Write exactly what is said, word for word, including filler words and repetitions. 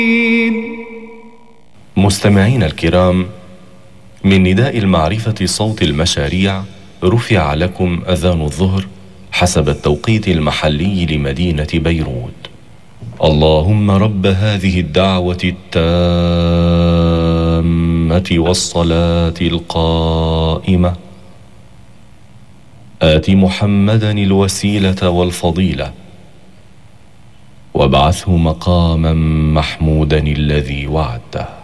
مستمعين الكرام، من نداء المعرفة صوت المشاريع رفع لكم أذان الظهر حسب التوقيت المحلي لمدينة بيروت. اللهم رب هذه الدعوة التامة والصلاة القائمة آت محمدا الوسيلة والفضيلة وابعثه مقاما محمودا الذي وعدته.